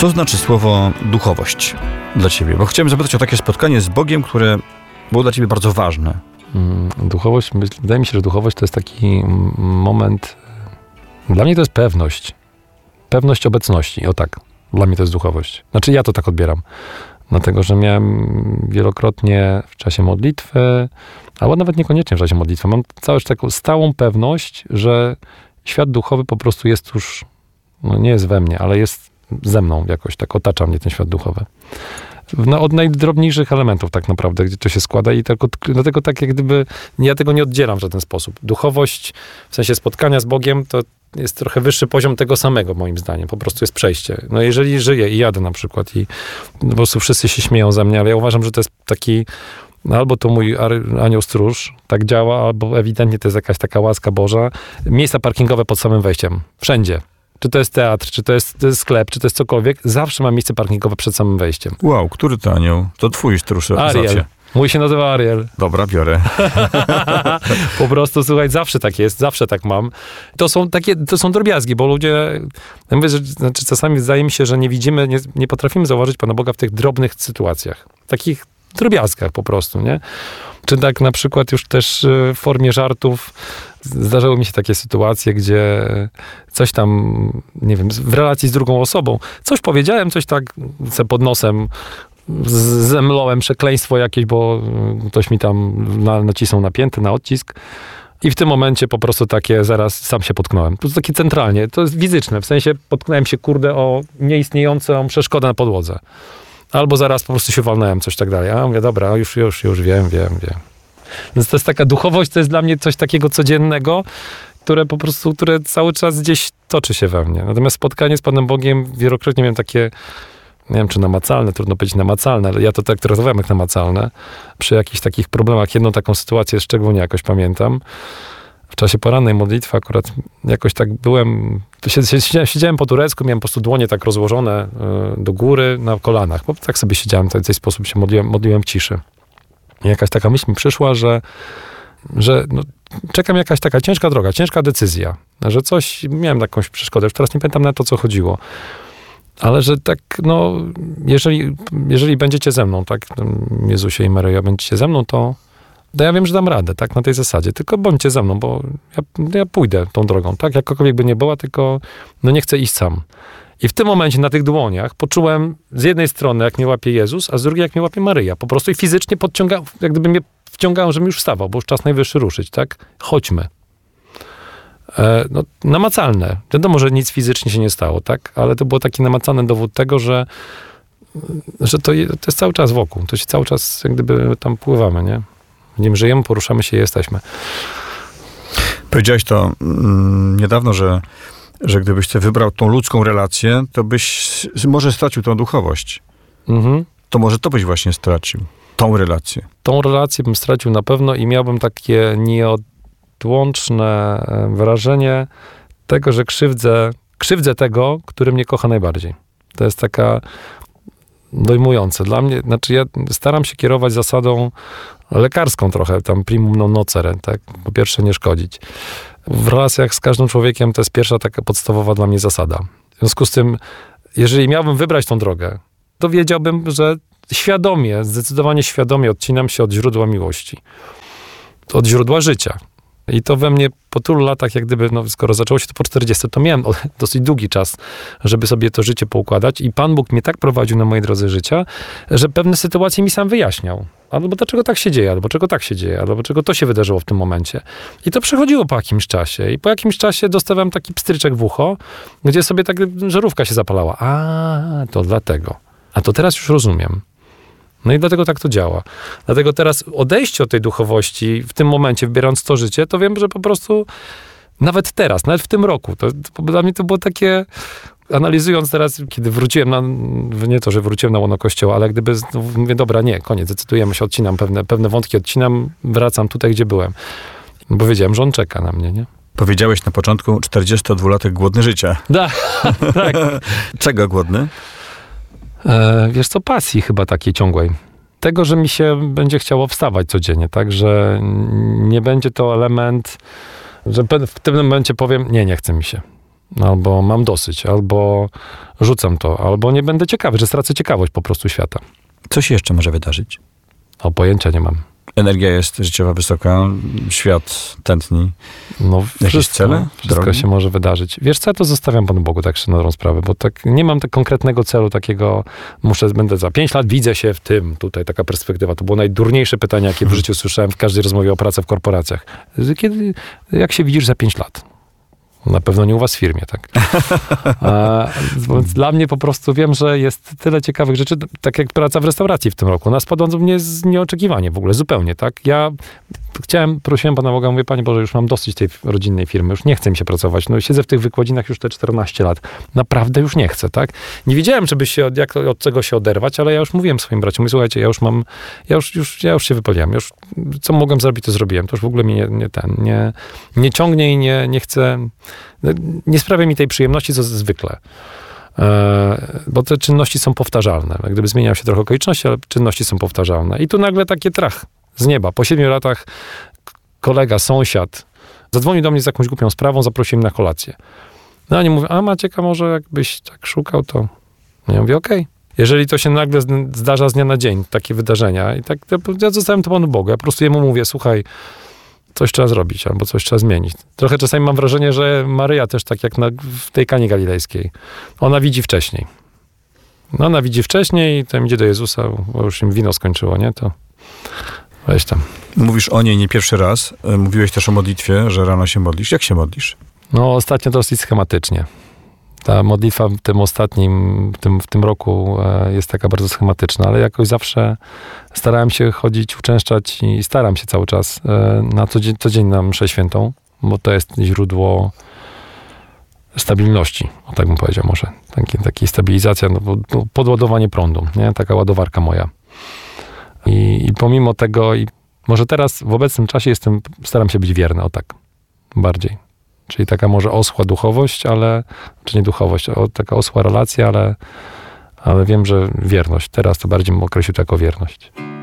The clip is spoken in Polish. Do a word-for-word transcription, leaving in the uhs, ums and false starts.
Co znaczy słowo duchowość dla ciebie? Bo chciałem zapytać o takie spotkanie z Bogiem, które było dla ciebie bardzo ważne. Duchowość, wydaje mi się, że duchowość to jest taki moment, dla mnie to jest pewność. Pewność obecności, o tak. Dla mnie to jest duchowość. Znaczy ja to tak odbieram. Dlatego, że miałem wielokrotnie w czasie modlitwy, albo nawet niekoniecznie w czasie modlitwy, mam całą taką stałą pewność, że świat duchowy po prostu jest już, no nie jest we mnie, ale jest ze mną jakoś, tak otacza mnie ten świat duchowy. No, od najdrobniejszych elementów tak naprawdę, gdzie to się składa i tylko, dlatego tak jak gdyby, ja tego nie oddzielam w żaden sposób. Duchowość, w sensie spotkania z Bogiem, to jest trochę wyższy poziom tego samego, moim zdaniem. Po prostu jest przejście. No jeżeli żyję i jadę na przykład i po prostu wszyscy się śmieją ze mnie, ale ja uważam, że to jest taki, no albo to mój anioł stróż tak działa, albo ewidentnie to jest jakaś taka łaska Boża. Miejsca parkingowe pod samym wejściem. Wszędzie. Czy to jest teatr, czy to jest, to jest sklep, czy to jest cokolwiek, zawsze mam miejsce parkingowe przed samym wejściem. Wow, który to anioł? To twój stróż. Ariel. Mój się nazywa Ariel. Dobra, biorę. Po prostu, słuchaj, zawsze tak jest, zawsze tak mam. To są takie, to są drobiazgi, bo ludzie, ja mówię, że znaczy czasami wydaje mi się, że nie widzimy, nie, nie potrafimy zauważyć Pana Boga w tych drobnych sytuacjach. Takich drobiazgach po prostu, nie? Czy tak na przykład już też w formie żartów zdarzały mi się takie sytuacje, gdzie coś tam, nie wiem, w relacji z drugą osobą, coś powiedziałem, coś tak se pod nosem zemląłem, przekleństwo jakieś, bo ktoś mi tam na, nacisnął napięty na odcisk i w tym momencie po prostu takie zaraz sam się potknąłem. To jest takie centralnie, to jest fizyczne, w sensie potknąłem się, kurde, o nieistniejącą przeszkodę na podłodze. Albo zaraz po prostu się walnąłem, coś tak dalej. A ja mówię, dobra, już, już, już wiem, wiem, wiem. Więc to jest taka duchowość, to jest dla mnie coś takiego codziennego, które po prostu, które cały czas gdzieś toczy się we mnie. Natomiast spotkanie z Panem Bogiem wielokrotnie miałem takie, nie wiem czy namacalne, trudno powiedzieć namacalne, ale ja to tak traktowałem jak namacalne. Przy jakichś takich problemach, jedną taką sytuację szczególnie jakoś pamiętam. W czasie porannej modlitwy akurat jakoś tak byłem, siedziałem, siedziałem po turecku, miałem po prostu dłonie tak rozłożone y, do góry na kolanach, bo tak sobie siedziałem, w ten sposób się modliłem, modliłem w ciszy. I jakaś taka myśl mi przyszła, że, że no, czekam jakaś taka ciężka droga, ciężka decyzja, że coś, miałem jakąś przeszkodę, już teraz nie pamiętam na to, co chodziło. Ale że tak, no, jeżeli, jeżeli będziecie ze mną, tak, Jezusie i Maryjo, będziecie ze mną, to to ja wiem, że dam radę, tak, na tej zasadzie. Tylko bądźcie ze mną, bo ja, ja pójdę tą drogą, tak, jakkolwiek by nie była, tylko no nie chcę iść sam. I w tym momencie na tych dłoniach poczułem z jednej strony, jak mnie łapie Jezus, a z drugiej, jak mnie łapie Maryja. Po prostu i fizycznie podciągał, jak gdyby mnie wciągał, żebym już wstawał, bo już czas najwyższy ruszyć, tak. Chodźmy. E, no, namacalne. Wiadomo, że nic fizycznie się nie stało, tak, ale to był taki namacalny dowód tego, że, że to, to jest cały czas wokół. To się cały czas, jak gdyby tam pływamy, nie? W nim żyjemy, poruszamy się i jesteśmy. Powiedziałeś to mm, niedawno, że, że gdybyś ty wybrał tą ludzką relację, to byś może stracił tą duchowość. Mhm. To może to byś właśnie stracił. Tą relację. Tą relację bym stracił na pewno i miałbym takie nieodłączne wrażenie tego, że krzywdzę, krzywdzę tego, który mnie kocha najbardziej. To jest taka dojmujące. Dla mnie, znaczy ja staram się kierować zasadą lekarską trochę, tam primum non nocere, tak? Po pierwsze nie szkodzić. W relacjach z każdym człowiekiem to jest pierwsza taka podstawowa dla mnie zasada. W związku z tym, jeżeli miałbym wybrać tą drogę, to wiedziałbym, że świadomie, zdecydowanie świadomie odcinam się od źródła miłości. Od źródła życia. I to we mnie po tylu latach, jak gdyby, no skoro zaczęło się to po czterdziestu, to miałem dosyć długi czas, żeby sobie to życie poukładać i Pan Bóg mnie tak prowadził na mojej drodze życia, że pewne sytuacje mi sam wyjaśniał. Albo dlaczego tak się dzieje, albo czego tak się dzieje, albo czego to się wydarzyło w tym momencie. I to przechodziło po jakimś czasie. I po jakimś czasie dostawałem taki pstryczek w ucho, gdzie sobie tak żarówka się zapalała. A, to dlatego. A to teraz już rozumiem. No i dlatego tak to działa. Dlatego teraz odejście od tej duchowości w tym momencie, wybierając to życie, to wiem, że po prostu nawet teraz, nawet w tym roku, to, to dla mnie to było takie, analizując teraz, kiedy wróciłem na, nie to, że wróciłem na łono Kościoła, ale gdyby, no, mówię, dobra, nie, koniec, decydujemy się, odcinam pewne, pewne wątki, odcinam, wracam tutaj, gdzie byłem. Bo wiedziałem, że on czeka na mnie, nie? Powiedziałeś na początku, czterdziestodwulatek głodny życia. Da, tak. Czego głodny? E, wiesz co, pasji chyba takiej ciągłej. Tego, że mi się będzie chciało wstawać codziennie, tak, że nie będzie to element, że w pewnym momencie powiem, nie, nie chce mi się. albo mam dosyć, albo rzucam to, albo nie będę ciekawy, że stracę ciekawość po prostu świata. Co się jeszcze może wydarzyć? O, pojęcia nie mam. Energia jest życiowa wysoka, świat tętni. No, jakieś wszystko, cele? Wszystko Drogi? się może wydarzyć. Wiesz co, ja to zostawiam Panu Bogu, tak na dobrą sprawę, bo tak nie mam tak konkretnego celu takiego, muszę, będę za pięć lat, widzę się w tym, tutaj taka perspektywa. To było najdurniejsze pytanie, jakie w życiu słyszałem w każdej rozmowie o pracy w korporacjach. Kiedy, jak się widzisz za pięć lat? Na pewno nie u was w firmie, tak? A, więc dla mnie po prostu wiem, że jest tyle ciekawych rzeczy, tak jak praca w restauracji w tym roku. Ona spadła do mnie z nieoczekiwanie w ogóle, zupełnie, tak? Ja chciałem, prosiłem Pana Boga, mówię, Panie Boże, już mam dosyć tej rodzinnej firmy, już nie chce mi się pracować. No siedzę w tych wykładzinach już te czternaście lat. Naprawdę już nie chcę, tak? Nie wiedziałem, żeby się, od, jak, od czego się oderwać, ale ja już mówiłem swoim braciom, słuchajcie, ja już mam, ja już, już, ja już się wypowiedziałem, już co mogłem zrobić, to zrobiłem. To już w ogóle mnie nie, nie ten, nie, nie ciągnie i nie, nie chcę, nie sprawia mi tej przyjemności, co zwykle. E, bo te czynności są powtarzalne. Gdyby zmieniały się trochę okoliczności, ale czynności są powtarzalne. I tu nagle takie trach z nieba. Po siedmiu latach kolega, sąsiad zadzwonił do mnie z jakąś głupią sprawą, zaprosił mnie na kolację. No oni mówią, a Maciek, a może jakbyś tak szukał, to... Ja mówię, okej. Okay. Jeżeli to się nagle zdarza z dnia na dzień, takie wydarzenia, i tak ja zostawiam to Panu Bogu. Ja po prostu jemu mówię, słuchaj, coś trzeba zrobić, albo coś trzeba zmienić. Trochę czasami mam wrażenie, że Maryja też tak jak na, w tej Kanie Galilejskiej. Ona widzi wcześniej. No, ona widzi wcześniej i tam idzie do Jezusa, bo już im wino skończyło, nie? To weź tam. Mówisz o niej nie pierwszy raz. Mówiłeś też o modlitwie, że rano się modlisz. Jak się modlisz? No, ostatnio dosyć schematycznie. Ta modlitwa w tym ostatnim, w tym, w tym roku jest taka bardzo schematyczna, ale jakoś zawsze starałem się chodzić, uczęszczać i staram się cały czas na codziennie codzień na mszę świętą, bo to jest źródło stabilności, o tak bym powiedział może. Taki, taki stabilizacja, no, podładowanie prądu, nie? Taka ładowarka moja. I, I pomimo tego, i może teraz w obecnym czasie jestem, staram się być wierny, o tak, bardziej. Czyli taka może oschła duchowość, ale, czy nie duchowość, o, taka oschła relacja, ale, ale wiem, że wierność. Teraz to bardziej bym określił to jako wierność.